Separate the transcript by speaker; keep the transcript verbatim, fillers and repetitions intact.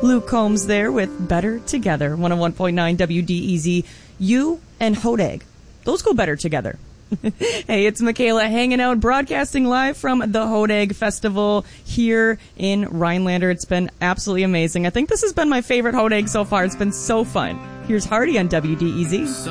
Speaker 1: Luke Combs there with Better Together. one oh one point nine W D E Z. You and Hodag, those go better together. Hey, it's Michaela hanging out, broadcasting live from the Hodag Festival here in Rhinelander. It's been absolutely amazing. I think this has been my favorite Hodag so far. It's been so fun. Here's Hardy on W D E Z.